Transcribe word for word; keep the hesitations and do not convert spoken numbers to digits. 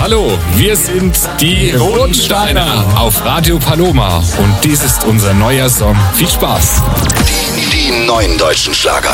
Hallo, wir sind die Rotensteiner auf Radio Paloma und dies ist unser neuer Song. Viel Spaß. Die, die neuen deutschen Schlager.